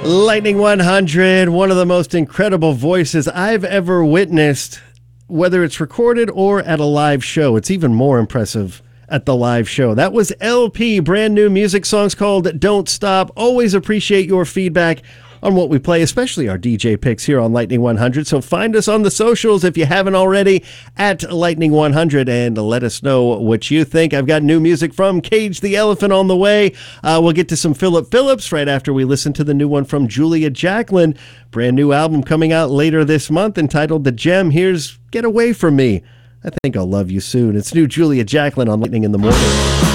Lightning 100, one of the most incredible voices I've ever witnessed, whether it's recorded or at a live show. It's even more impressive at the live show. That was LP, brand new music songs called Don't Stop. Always appreciate your feedback on what we play, especially our DJ picks here on Lightning 100. So find us on the socials if you haven't already at Lightning 100 and let us know what you think. I've got new music from Cage the Elephant on the way. We'll get to some Philip Phillips right after we listen to the new one from Julia Jacklin. Brand new album coming out later this month entitled The Gem. Here's Get Away From Me. I think I'll love you soon. It's new Julia Jacklin on Lightning in the Morning.